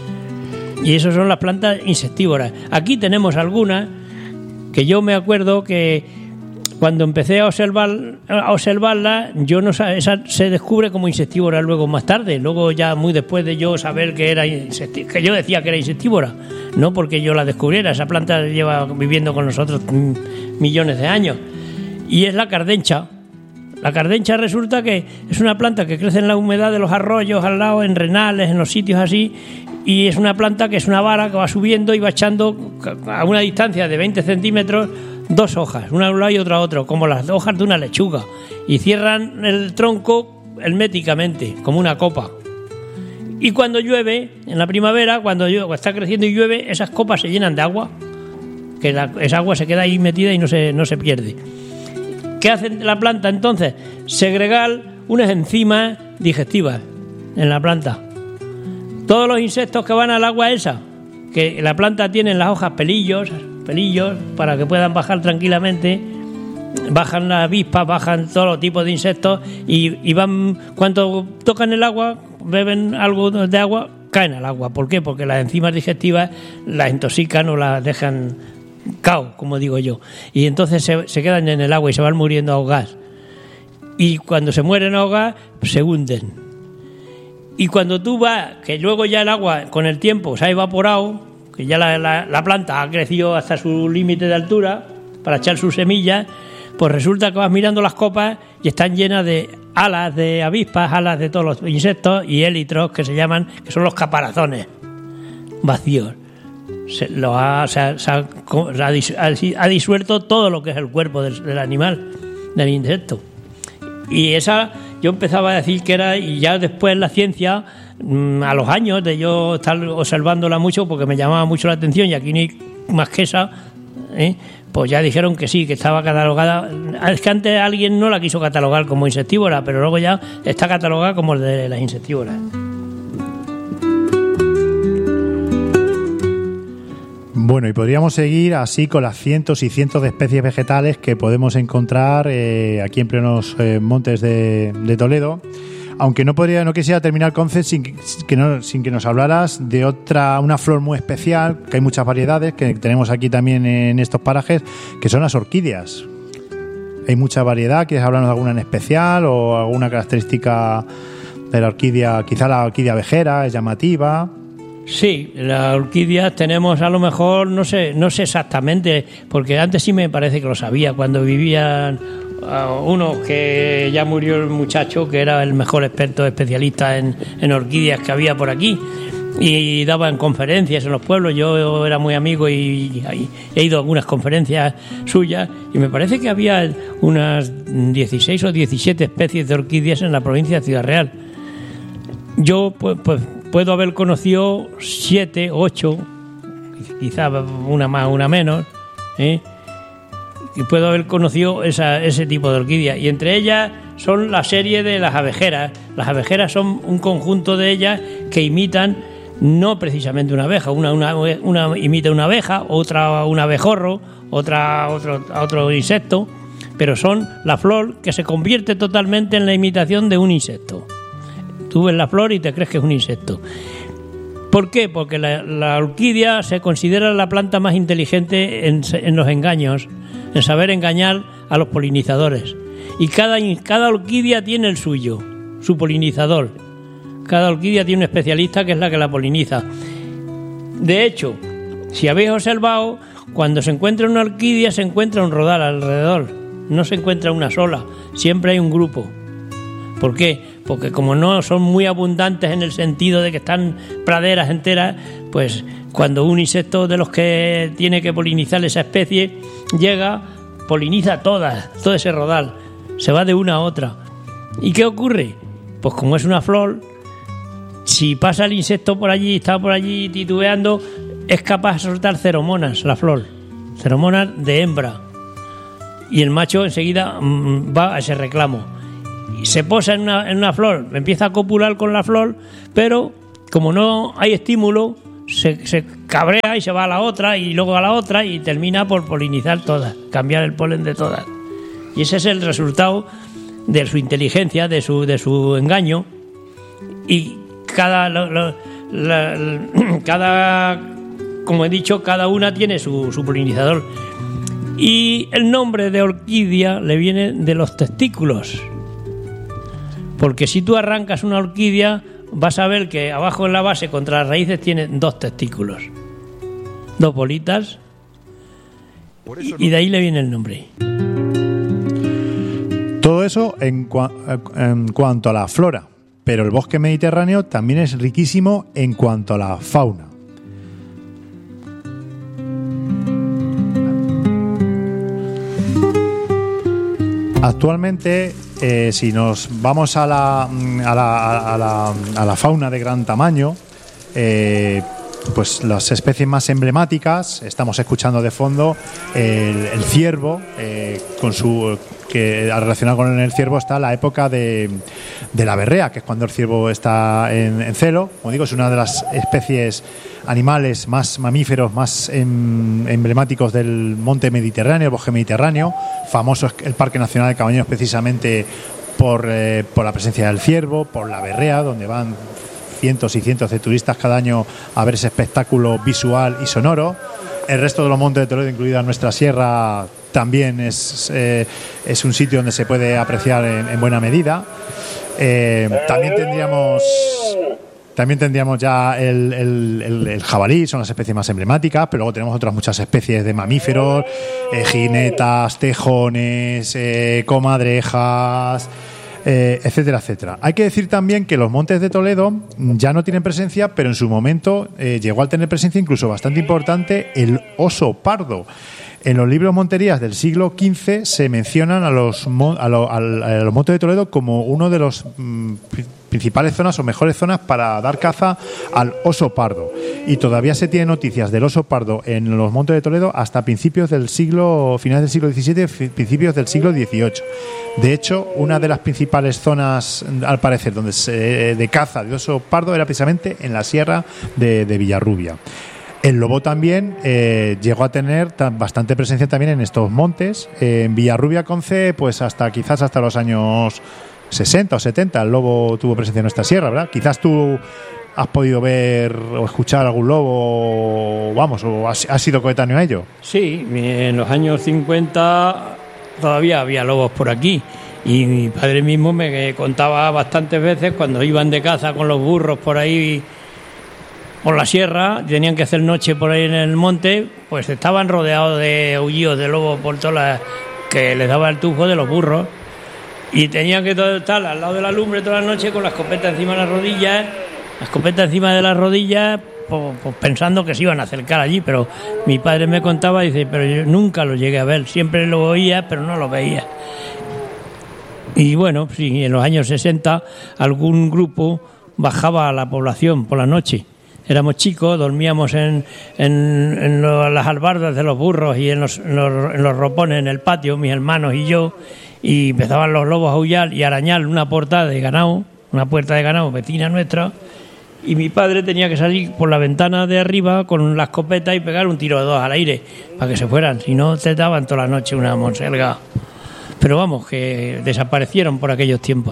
Y esas son las plantas insectívoras. Aquí tenemos algunas que yo me acuerdo que cuando empecé a observar a observarlas, yo no esa se descubre como insectívora luego más tarde, luego ya muy después de yo saber que era que yo decía que era insectívora, no porque yo la descubriera, esa planta lleva viviendo con nosotros millones de años. Y es la cardencha. La cardencha resulta que es una planta que crece en la humedad de los arroyos, al lado, en renales, en los sitios así, y es una planta que es una vara que va subiendo y va echando a una distancia de veinte centímetros dos hojas, una a un lado y otra a otro, como las hojas de una lechuga, y cierran el tronco herméticamente, como una copa. Y cuando llueve, en la primavera, cuando está creciendo y llueve, esas copas se llenan de agua, que la, esa agua se queda ahí metida y no se, no se pierde. ¿Qué hace la planta entonces? Segregar unas enzimas digestivas en la planta. Todos los insectos que van al agua esa, que la planta tiene en las hojas pelillos, pelillos para que puedan bajar tranquilamente, bajan las avispas, bajan todos los tipos de insectos y, y van, cuando tocan el agua, beben algo de agua, caen al agua. ¿Por qué? Porque las enzimas digestivas las intoxican o las dejan cao, como digo yo, y entonces se, se quedan en el agua y se van muriendo ahogadas, y cuando se mueren ahogadas se hunden. Y cuando tú vas, que luego ya el agua con el tiempo se ha evaporado, que ya la, la, la planta ha crecido hasta su límite de altura para echar sus semillas, pues resulta que vas mirando las copas y están llenas de alas de avispas, alas de todos los insectos y élitros que se llaman, que son los caparazones vacíos. Se, lo ha, se ha, se ha, ha disuelto todo lo que es el cuerpo del, del animal, del insecto. Y esa yo empezaba a decir que era, y ya después la ciencia, a los años de yo estar observándola mucho, porque me llamaba mucho la atención, y aquí no hay más que esa, ¿eh? Pues ya dijeron que sí, que estaba catalogada. Es que antes alguien no la quiso catalogar como insectívora, pero luego ya está catalogada como de las insectívoras. Bueno, y podríamos seguir así con las cientos y cientos de especies vegetales que podemos encontrar eh, aquí en plenos eh, montes de, de Toledo. Aunque no podría, no quisiera terminar, Conce, sin que, no, sin que nos hablaras de otra, una flor muy especial, que hay muchas variedades, que tenemos aquí también en estos parajes, que son las orquídeas. Hay mucha variedad. ¿Quieres hablarnos de alguna en especial o alguna característica de la orquídea? Quizá la orquídea vejera es llamativa. Sí, las orquídeas tenemos a lo mejor, no sé, no sé exactamente, porque antes sí me parece que lo sabía, cuando vivían uh, uno que ya murió el muchacho, que era el mejor experto especialista en, en orquídeas que había por aquí, y daban conferencias en los pueblos. Yo era muy amigo y, y he ido a algunas conferencias suyas, y me parece que había unas dieciséis o diecisiete especies de orquídeas en la provincia de Ciudad Real. Yo, pues, pues puedo haber conocido siete, ocho, quizá una más, una menos, ¿eh? Y puedo haber conocido esa, ese tipo de orquídeas. Y entre ellas son la serie de las abejeras. Las abejeras son un conjunto de ellas que imitan, no precisamente una abeja, una, una, una imita una abeja, otra un abejorro, otra otro, otro insecto, pero son la flor que se convierte totalmente en la imitación de un insecto. Tú ves la flor y te crees que es un insecto. ¿Por qué? Porque la, la orquídea se considera la planta más inteligente en, en los engaños, en saber engañar a los polinizadores. Y cada, cada orquídea tiene el suyo, su polinizador. Cada orquídea tiene un especialista que es la que la poliniza. De hecho, si habéis observado, cuando se encuentra una orquídea se encuentra un rodal alrededor. No se encuentra una sola, siempre hay un grupo. ¿Por qué? Porque como no son muy abundantes en el sentido de que están praderas enteras, pues cuando un insecto de los que tiene que polinizar esa especie llega, poliniza todas, todo ese rodal, se va de una a otra. ¿Y qué ocurre? Pues como es una flor, si pasa el insecto por allí, está por allí titubeando, es capaz de soltar feromonas, la flor, feromonas de hembra, y el macho enseguida mmm, va a ese reclamo. Y se posa en una, en una flor, empieza a copular con la flor, pero como no hay estímulo, se, se cabrea y se va a la otra, y luego a la otra, y termina por polinizar todas, cambiar el polen de todas. Y ese es el resultado de su inteligencia, de su, de su engaño, y cada, lo, lo, la, cada, como he dicho, cada una tiene su, su polinizador. Y el nombre de orquídea le viene de los testículos, porque si tú arrancas una orquídea, vas a ver que abajo en la base, contra las raíces, tiene dos testículos, dos bolitas, y, y de ahí le viene el nombre. Todo eso en, cua- en cuanto a la flora, pero el bosque mediterráneo también es riquísimo en cuanto a la fauna. Actualmente, eh, si nos vamos a la, a la, a la, a la fauna de gran tamaño, eh, pues las especies más emblemáticas, estamos escuchando de fondo el, el ciervo, eh, con su que relacionado con el ciervo está la época de, de la berrea, que es cuando el ciervo está en, en celo. Como digo, es una de las especies animales más mamíferos, más em, emblemáticos del monte mediterráneo, el bosque mediterráneo. Famoso es el Parque Nacional de Cabañeros precisamente por, eh, por la presencia del ciervo, por la berrea, donde van cientos y cientos de turistas cada año a ver ese espectáculo visual y sonoro. El resto de los montes de Toledo, incluida nuestra sierra, también es, eh, es un sitio donde se puede apreciar en, en buena medida. Eh, también tendríamos también tendríamos ya el, el, el, el jabalí, son las especies más emblemáticas, pero luego tenemos otras muchas especies de mamíferos, eh, jinetas, tejones, eh, comadrejas, Eh, etcétera, etcétera. Hay que decir también que los montes de Toledo ya no tienen presencia, pero en su momento eh, llegó a tener presencia incluso bastante importante el oso pardo. En los libros monterías del siglo quince se mencionan a los, a, lo, a los montes de Toledo como uno de los mm, principales zonas o mejores zonas para dar caza al oso pardo. Y todavía se tienen noticias del oso pardo en los montes de Toledo hasta principios del siglo, finales del siglo diecisiete, principios del siglo dieciocho. De hecho, una de las principales zonas, al parecer, donde se, de caza de oso pardo era precisamente en la sierra de, de Villarrubia. El lobo también eh, llegó a tener tan, bastante presencia también en estos montes. Eh, en Villarrubia, Conce, pues hasta quizás hasta los años sesenta o setenta el lobo tuvo presencia en nuestra sierra, ¿verdad? Quizás tú has podido ver o escuchar algún lobo, vamos, o has, has sido coetáneo a ello. Sí, en los años cincuenta todavía había lobos por aquí, y mi padre mismo me contaba bastantes veces cuando iban de caza con los burros por ahí por la sierra, tenían que hacer noche por ahí en el monte, pues estaban rodeados de aullidos de lobos por todas las que les daba el tufo de los burros, y tenían que estar al lado de la lumbre toda la noche con la escopeta encima de las rodillas, la escopeta encima de las rodillas, pues, pues pensando que se iban a acercar allí. Pero mi padre me contaba, dice, pero yo nunca lo llegué a ver, siempre lo oía pero no lo veía. Y bueno, sí, en los años sesenta algún grupo bajaba a la población por la noche. Éramos chicos, dormíamos en, en, en lo, las albardas de los burros y en los, en, los, en los ropones en el patio, mis hermanos y yo, y empezaban los lobos a aullar y a arañar una puerta de ganado, una puerta de ganado vecina nuestra, y mi padre tenía que salir por la ventana de arriba con la escopeta y pegar un tiro de dos al aire para que se fueran, si no te daban toda la noche una monselga. Pero vamos, que desaparecieron por aquellos tiempos.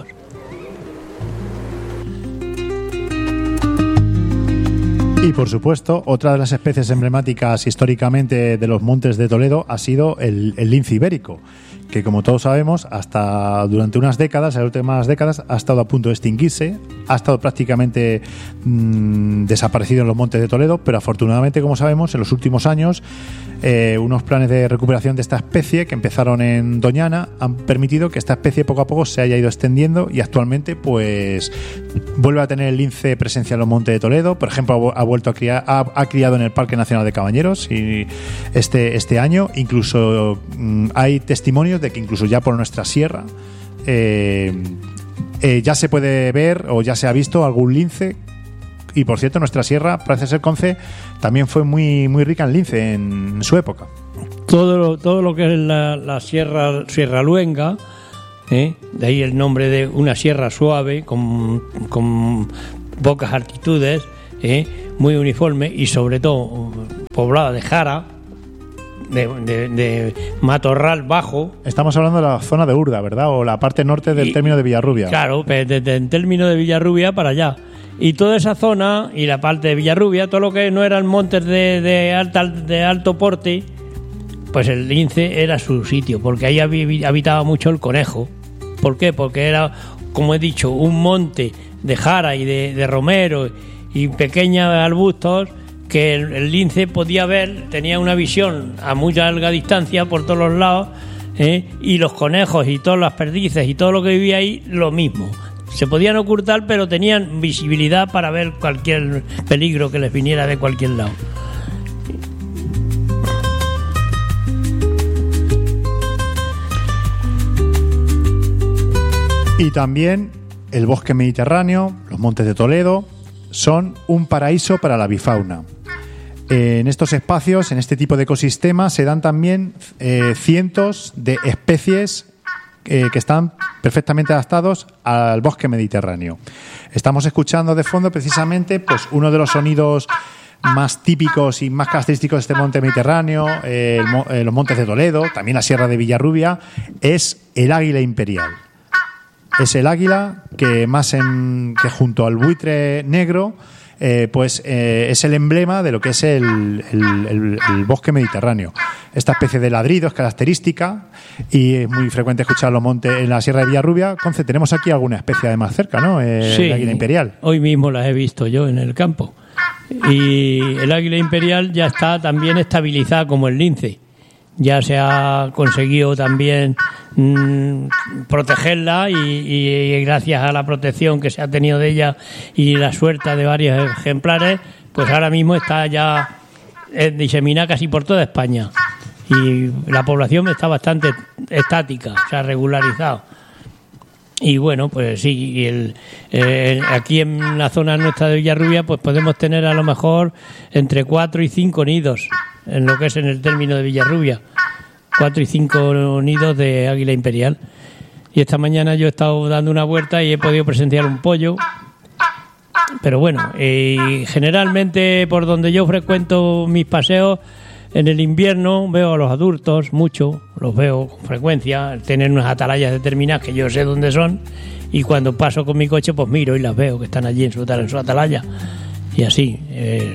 Y por supuesto, otra de las especies emblemáticas históricamente de los montes de Toledo ha sido el, el lince ibérico, que como todos sabemos, hasta durante unas décadas, en las últimas décadas, ha estado a punto de extinguirse, ha estado prácticamente mmm, desaparecido en los montes de Toledo, pero afortunadamente, como sabemos, en los últimos años, eh, unos planes de recuperación de esta especie que empezaron en Doñana han permitido que esta especie poco a poco se haya ido extendiendo y actualmente pues vuelve a tener el lince presencia en los montes de Toledo. Por ejemplo, ha vuelto a criar, ha, ha criado en el Parque Nacional de Cabañeros y este, este año. Incluso mmm, hay testimonios de que incluso ya por nuestra sierra eh, eh, ya se puede ver o ya se ha visto algún lince y por cierto, nuestra sierra, parece ser, Conce, también fue muy, muy rica en lince en, en su época. Todo lo, todo lo que es la, la sierra, sierra luenga, ¿eh? De ahí el nombre de una sierra suave, con, con pocas altitudes, ¿eh? Muy uniforme y sobre todo poblada de jara, de, de, de matorral bajo. Estamos hablando de la zona de Urda, ¿verdad? O la parte norte del y, término de Villarrubia. Claro, desde el término de Villarrubia para allá. Y toda esa zona y la parte de Villarrubia, todo lo que no eran montes de, de, alta, de alto porte, pues el lince era su sitio, porque ahí habitaba mucho el conejo. ¿Por qué? Porque era, como he dicho, un monte de jara y de, de romero y pequeños arbustos que el, el lince podía ver, tenía una visión a muy larga distancia por todos los lados, ¿eh? Y los conejos y todas las perdices y todo lo que vivía ahí, lo mismo. Se podían ocultar, pero tenían visibilidad para ver cualquier peligro que les viniera de cualquier lado. Y también el bosque mediterráneo, los montes de Toledo, son un paraíso para la avifauna. En estos espacios, en este tipo de ecosistemas, se dan también eh, cientos de especies eh, que están perfectamente adaptados al bosque mediterráneo. Estamos escuchando de fondo precisamente pues uno de los sonidos más típicos y más característicos de este monte mediterráneo, eh, el, eh, los montes de Toledo, también la sierra de Villarrubia, es el águila imperial. Es el águila que más en, que junto al buitre negro eh, pues eh, es el emblema de lo que es el, el, el, el bosque mediterráneo. Esta especie de ladrido es característica y es muy frecuente escuchar los montes en la sierra de Villarrubia. Conce, tenemos aquí alguna especie además cerca, ¿no? Eh, sí, el águila imperial. Hoy mismo las he visto yo en el campo. Y el águila imperial ya está también estabilizada como el lince. Ya se ha conseguido también mmm, protegerla y, y, y gracias a la protección que se ha tenido de ella y la suerte de varios ejemplares, pues ahora mismo está ya diseminada casi por toda España y la población está bastante estática, se ha regularizado. Y bueno, pues sí, y el, eh, aquí en la zona nuestra de Villarrubia pues podemos tener a lo mejor entre cuatro y cinco nidos en lo que es en el término de Villarrubia, cuatro y cinco nidos de águila imperial. Y esta mañana yo he estado dando una vuelta y he podido presenciar un pollo, pero bueno, eh, generalmente por donde yo frecuento mis paseos en el invierno veo a los adultos mucho, los veo con frecuencia, tienen unas atalayas determinadas que yo sé dónde son y cuando paso con mi coche pues miro y las veo que están allí en su, en su atalaya y así. Eh.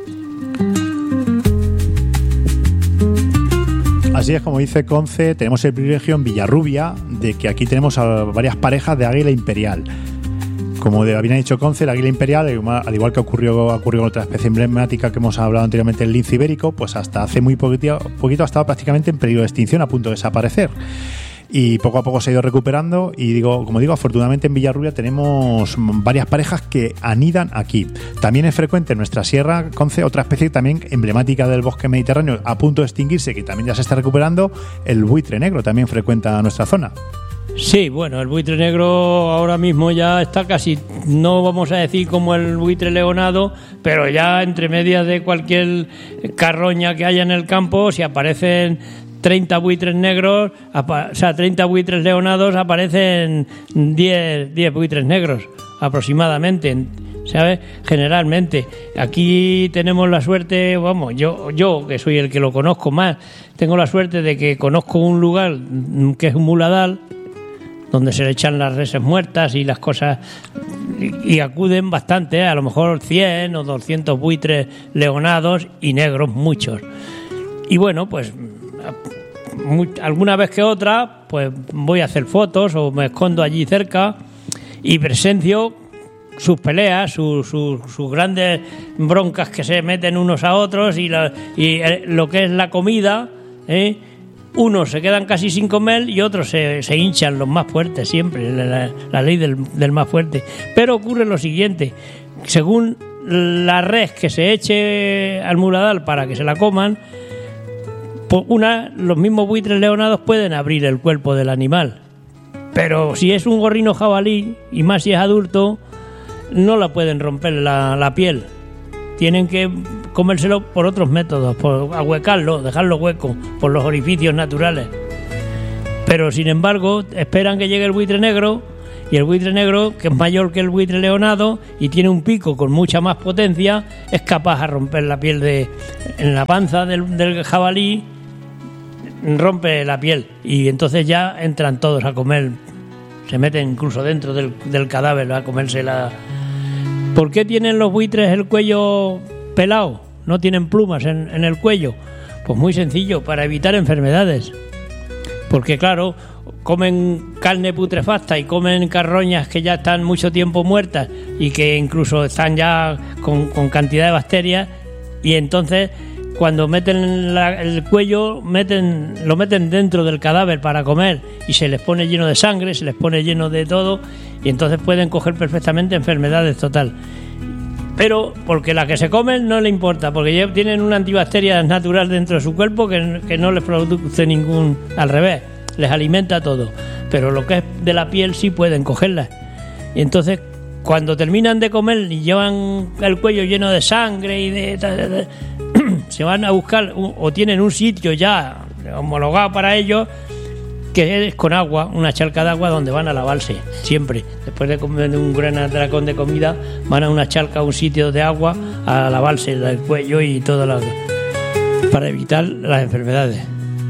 Así es, como dice Conce, tenemos el privilegio en Villarrubia de que aquí tenemos a varias parejas de águila imperial. Como había dicho Conce, el águila imperial, al igual que ocurrió, ocurrió con otra especie emblemática que hemos hablado anteriormente, el lince ibérico, pues hasta hace muy poquito, poquito ha estado prácticamente en peligro de extinción, a punto de desaparecer. Y poco a poco se ha ido recuperando y digo, como digo, afortunadamente en Villarrubia tenemos varias parejas que anidan aquí. También es frecuente en nuestra sierra, Conce, otra especie también emblemática del bosque mediterráneo a punto de extinguirse, que también ya se está recuperando, el buitre negro también frecuenta nuestra zona. Sí, bueno, el buitre negro ahora mismo ya está casi, no vamos a decir como el buitre leonado, pero ya entre medias de cualquier carroña que haya en el campo, si aparecen treinta buitres negros, o sea, treinta buitres leonados, aparecen diez, diez buitres negros aproximadamente, ¿sabes? Generalmente. Aquí tenemos la suerte, vamos, yo, yo que soy el que lo conozco más, tengo la suerte de que conozco un lugar que es un muladal, donde se le echan las reses muertas y las cosas, y, y acuden bastante, ¿eh? A lo mejor cien o doscientos buitres leonados y negros muchos. Y bueno, pues muy, alguna vez que otra, pues voy a hacer fotos o me escondo allí cerca y presencio sus peleas, sus, sus, sus grandes broncas que se meten unos a otros y, la, y lo que es la comida, ¿eh? Unos se quedan casi sin comer y otros se, se hinchan, los más fuertes siempre, la, la ley del, del más fuerte. Pero ocurre lo siguiente, según la res que se eche al muladal para que se la coman, una, los mismos buitres leonados pueden abrir el cuerpo del animal. Pero si es un gorrino jabalí, y más si es adulto, no la pueden romper la, la piel. Tienen que comérselo por otros métodos, por ahuecarlo, dejarlo hueco, por los orificios naturales. Pero sin embargo, esperan que llegue el buitre negro, y el buitre negro, que es mayor que el buitre leonado y tiene un pico con mucha más potencia, es capaz de romper la piel de en la panza del, del jabalí, rompe la piel, y entonces ya entran todos a comer, se meten incluso dentro del, del cadáver a comerse la... ¿Por qué tienen los buitres el cuello pelado? No tienen plumas en, en el cuello. Pues muy sencillo, para evitar enfermedades. Porque claro, comen carne putrefacta y comen carroñas que ya están mucho tiempo muertas y que incluso están ya con, con cantidad de bacterias, y entonces cuando meten la, el cuello meten lo meten dentro del cadáver para comer, y se les pone lleno de sangre, se les pone lleno de todo, y entonces pueden coger perfectamente enfermedades total. Pero porque la que se comen no le importa, porque ya tienen una antibacteria natural dentro de su cuerpo que, que no les produce ningún, al revés, les alimenta todo. Pero lo que es de la piel sí pueden cogerla. Y entonces cuando terminan de comer y llevan el cuello lleno de sangre y de, de, de, de se van a buscar o tienen un sitio ya homologado para ellos, que es con agua, una charca de agua donde van a lavarse siempre. Después de comer un gran atracón de comida, van a una charca, a un sitio de agua, a lavarse el cuello y todo lo, para evitar las enfermedades.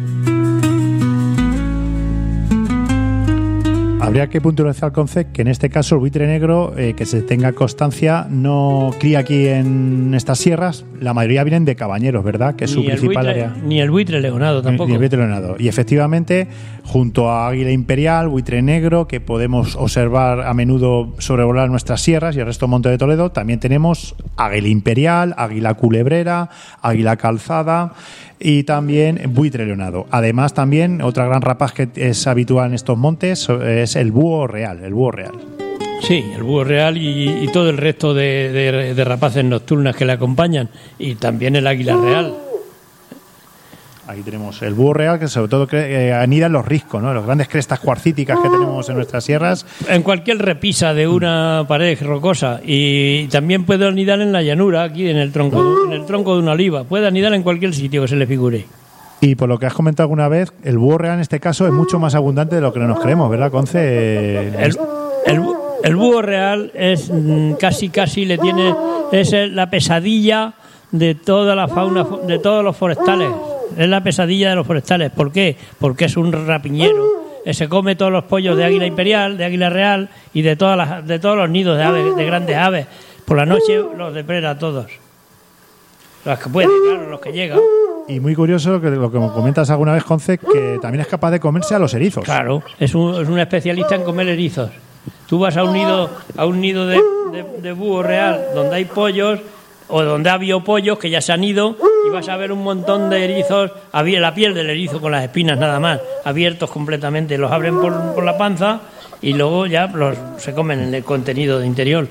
Habría que puntualizar, Conce, que en este caso el buitre negro, eh, que se tenga constancia, no cría aquí en estas sierras. La mayoría vienen de Cabañeros, ¿verdad? Que es su principal buitre, área. Ni el buitre leonado tampoco. Ni el buitre leonado. Y efectivamente, junto a águila imperial, buitre negro, que podemos observar a menudo sobrevolar nuestras sierras y el resto del Monte de Toledo, también tenemos águila imperial, águila culebrera, águila calzada y también buitre leonado. Además, también otra gran rapaz que es habitual en estos montes es el búho real, el búho real. Sí, el búho real y, y todo el resto de, de, de rapaces nocturnas que le acompañan, y también el águila real. Aquí tenemos el búho real, que sobre todo eh, anida en los riscos, ¿no? Los grandes crestas cuarcíticas que tenemos en nuestras sierras. En cualquier repisa de una pared rocosa, y también puede anidar en la llanura, aquí en el tronco, en el tronco de una oliva. Puede anidar en cualquier sitio que se le figure. Y por lo que has comentado alguna vez, el búho real en este caso es mucho más abundante de lo que nos creemos, ¿verdad, Conce? El, el, el búho real es casi casi le tiene es la pesadilla de toda la fauna, de todos los forestales. Es la pesadilla de los forestales. ¿Por qué? Porque es un rapiñero. Se come todos los pollos de águila imperial, de águila real y de todas las, de todos los nidos de aves, de grandes aves. Por la noche los depreda a todos. Los que pueden, claro, los que llegan. Y muy curioso lo que, lo que comentas alguna vez, Conce, que también es capaz de comerse a los erizos. Claro, es un, es un especialista en comer erizos. Tú vas a un nido, a un nido de, de, de búho real donde hay pollos, o donde ha habido pollos que ya se han ido, y vas a ver un montón de erizos, la piel del erizo con las espinas nada más, abiertos completamente, los abren por, por la panza y luego ya los se comen en el contenido de interior.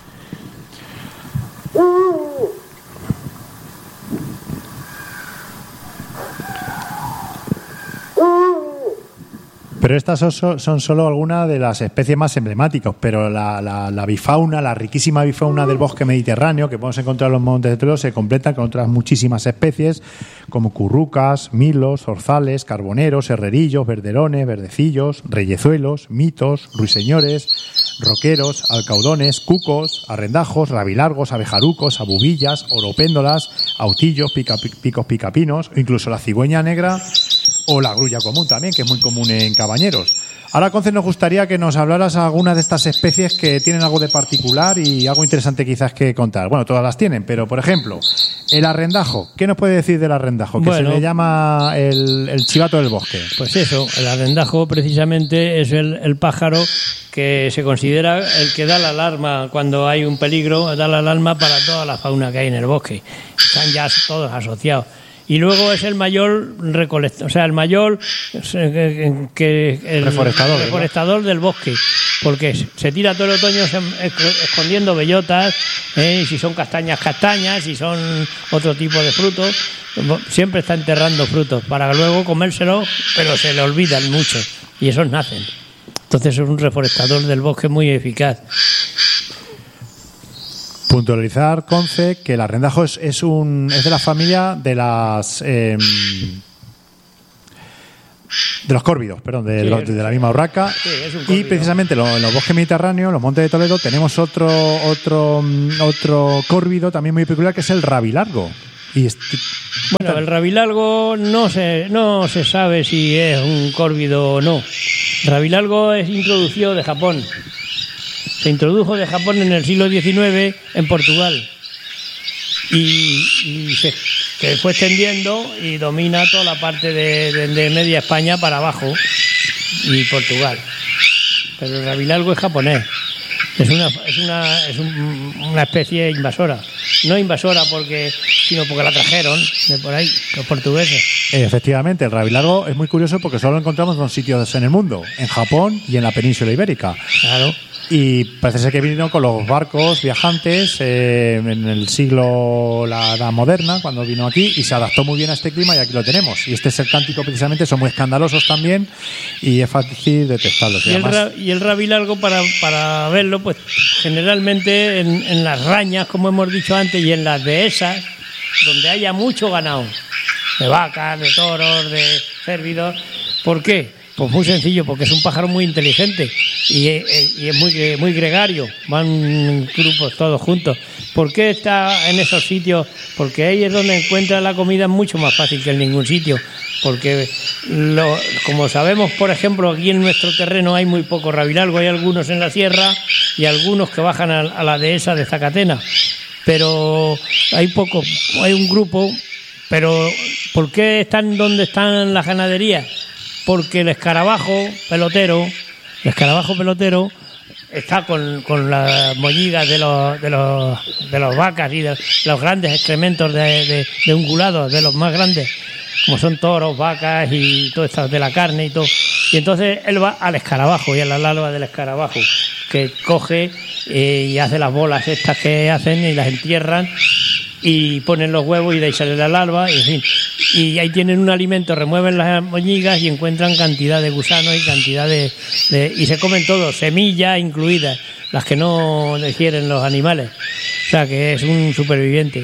Pero estas son, son solo algunas de las especies más emblemáticas, pero la, la, la bifauna, la riquísima bifauna del bosque mediterráneo que podemos encontrar en los montes de Toledo se completa con otras muchísimas especies como currucas, milos, zorzales, carboneros, herrerillos, verderones, verdecillos, reyezuelos, mitos, ruiseñores, roqueros, alcaudones, cucos, arrendajos, rabilargos, abejarucos, abubillas, oropéndolas, autillos, pica, picos picapinos, incluso la cigüeña negra o la grulla común también, que es muy común en Cabañeros. Ahora, Conce, nos gustaría que nos hablaras algunas de estas especies que tienen algo de particular y algo interesante quizás que contar. Bueno, todas las tienen, pero por ejemplo, el arrendajo. ¿Qué nos puede decir del arrendajo? Que bueno, se le llama el, el chivato del bosque. Pues eso, el arrendajo precisamente es el, el pájaro que se considera el que da la alarma cuando hay un peligro, da la alarma para toda la fauna que hay en el bosque. Están ya todos asociados. Y luego es el mayor recolector, o sea, el mayor que, que el reforestador, reforestador del bosque, porque se tira todo el otoño escondiendo bellotas, ¿eh? Si son castañas, castañas, si son otro tipo de frutos, siempre está enterrando frutos para luego comérselos, pero se le olvidan mucho y esos nacen. Entonces es un reforestador del bosque muy eficaz. Puntualizar, Conce, que el arrendajo es, es, un, es de la familia de las... Eh, de los córvidos, perdón, de, sí, de, de la misma urraca. Sí, y precisamente lo, en los bosques mediterráneos, los montes de Toledo, tenemos otro otro otro córvido también muy peculiar, que es el rabilargo. Y este... Bueno, el rabilargo no se, no se sabe si es un córvido o no. El rabilargo es introducido de Japón. Se introdujo de Japón en el siglo diecinueve en Portugal. Y, y se, se fue extendiendo y domina toda la parte de, de, de media España para abajo y Portugal. Pero el rabilargo es japonés. Es una es una es un, una especie invasora. No invasora porque sino porque la trajeron de por ahí los portugueses. Efectivamente, el rabilargo es muy curioso porque solo lo encontramos en dos sitios en el mundo, en Japón y en la península ibérica. Claro. Y parece ser que vino con los barcos viajantes eh, en el siglo la edad moderna, cuando vino aquí, y se adaptó muy bien a este clima, y aquí lo tenemos. Y este es el cántico, precisamente, son muy escandalosos también y es fácil detectarlos. Y, y, el, ra- y el rabilargo, para, para verlo, pues generalmente en, en las rañas, como hemos dicho antes, y en las dehesas, donde haya mucho ganado, de vacas, de toros, de cérvidos. ¿Por qué? Pues muy sencillo, porque es un pájaro muy inteligente y, y es muy, muy gregario, van grupos todos juntos. ¿Por qué está en esos sitios? Porque ahí es donde encuentra la comida mucho más fácil que en ningún sitio. Porque, lo, como sabemos, por ejemplo, aquí en nuestro terreno hay muy poco rabilargo, hay algunos en la sierra y algunos que bajan a, a la dehesa de Zacatena. Pero hay poco, hay un grupo, pero ¿por qué están donde están las ganaderías? Porque el escarabajo pelotero, el escarabajo pelotero está con, con las molligas de los de los de los vacas y de los grandes excrementos de, de, de ungulados, de los más grandes, como son toros, vacas y todo esto de la carne y todo. Y entonces él va al escarabajo y a la larva del escarabajo, que coge eh, y hace las bolas estas que hacen y las entierran y ponen los huevos y de ahí sale la larva, y en fin. Y ahí tienen un alimento, remueven las moñigas y encuentran cantidad de gusanos y cantidad de, de... y se comen todo, semillas incluidas, las que no digieren los animales. O sea que es un superviviente.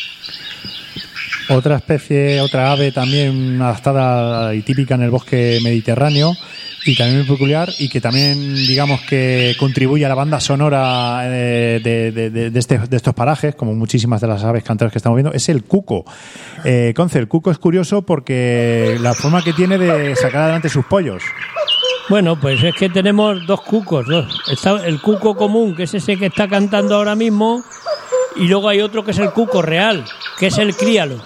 Otra especie, otra ave también adaptada y típica en el bosque mediterráneo, y también muy peculiar, y que también, digamos, que contribuye a la banda sonora de, de, de, de, este, de estos parajes, como muchísimas de las aves cantaras que estamos viendo, es el cuco. Eh, Conce, el cuco es curioso porque la forma que tiene de sacar adelante sus pollos. Bueno, pues es que tenemos dos cucos, dos. Está el cuco común, que es ese que está cantando ahora mismo, y luego hay otro que es el cuco real, que es el críalo.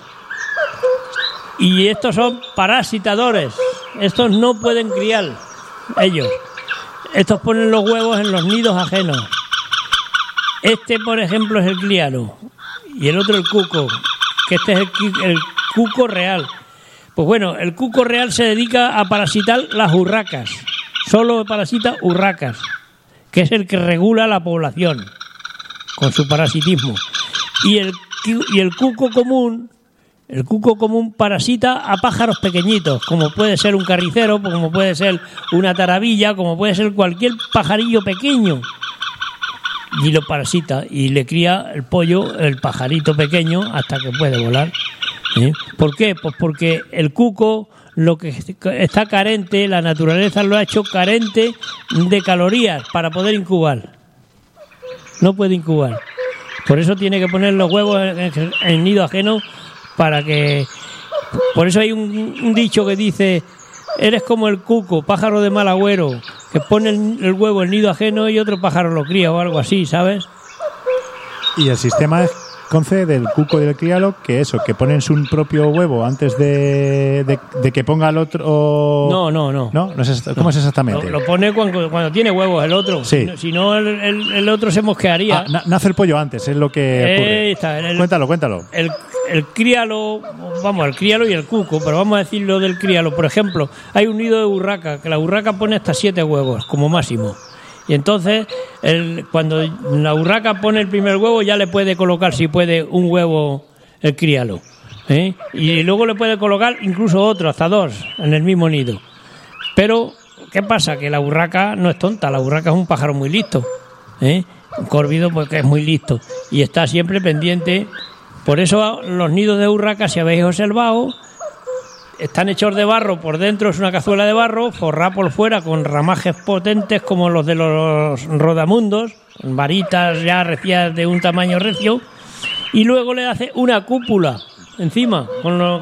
Y estos son parasitadores. Estos no pueden criar ellos. Estos ponen los huevos en los nidos ajenos. Este, por ejemplo, es el críalo. Y el otro el cuco, que este es el, el cuco real. Pues bueno, el cuco real se dedica a parasitar las urracas. Solo parasita urracas, que es el que regula la población con su parasitismo. Y el, y el cuco común... El cuco común parasita a pájaros pequeñitos, como puede ser un carricero, como puede ser una tarabilla, como puede ser cualquier pajarillo pequeño. Y lo parasita y le cría el pollo, el pajarito pequeño, hasta que puede volar. ¿Eh? ¿Por qué? Pues porque el cuco, lo que está carente, la naturaleza lo ha hecho carente de calorías para poder incubar. No puede incubar. Por eso tiene que poner los huevos en el nido ajeno, para que... Por eso hay un, un dicho que dice: eres como el cuco, pájaro de mal agüero, que pone el, el huevo en nido ajeno y otro pájaro lo cría, o algo así, ¿sabes? Y el sistema es, Conce, del cuco y del críalo, que eso, que ponen su propio huevo antes de, de, de que ponga el otro... No, no, no. ¿No? ¿No es, ¿Cómo no. es exactamente? Lo, lo pone cuando, cuando tiene huevos el otro. Sí. Si no, si no el, el, el otro se mosquearía. Ah, nace el pollo antes, es lo que ocurre. Está, el, cuéntalo, cuéntalo. El, el críalo, vamos, el críalo y el cuco, pero vamos a decir lo del críalo. Por ejemplo, hay un nido de urraca, que la urraca pone hasta siete huevos, como máximo. Y entonces, el, cuando la urraca pone el primer huevo, ya le puede colocar, si puede, un huevo el críalo. ¿eh? Y luego le puede colocar incluso otro, hasta dos, en el mismo nido. Pero, ¿qué pasa? Que la urraca no es tonta, la urraca es un pájaro muy listo. ¿eh? Un córvido porque es muy listo y está siempre pendiente. Por eso los nidos de urraca, si habéis observado, están hechos de barro. Por dentro es una cazuela de barro, forrada por fuera con ramajes potentes como los de los rodamundos, varitas ya recias de un tamaño recio, y luego le hace una cúpula encima con, lo,